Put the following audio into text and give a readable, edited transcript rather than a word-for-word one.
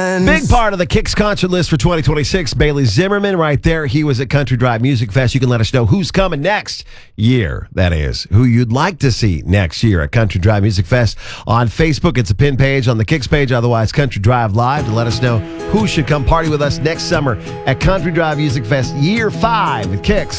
ones. Big part of the Kicks concert list for 2026. Bailey Zimmerman right there. He was at Country Drive Music Fest. You can let us know who's coming next year, that is, who you'd like to see next year at Country Drive Music Fest. On Facebook, it's a pin page. On the Kicks page, otherwise, Country Drive Live, to let us know who should come party with us next summer at Country Drive Music Fest Year 5 with Kicks.